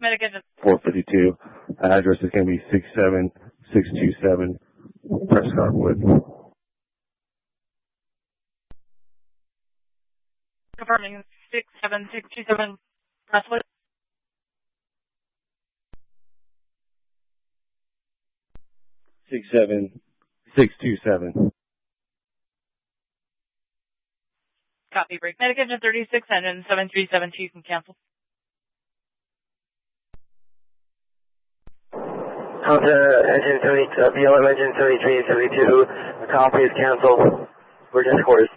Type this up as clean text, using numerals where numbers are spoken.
Medic engine. 452. Address is going to be 67627 Prescott Wood. Confirming 67627 Prescott. 67627. Copy. Break. Medic engine 36, engine 7372. You can cancel. Engine 30, BLM engine 3372. The copy is canceled. We're just course.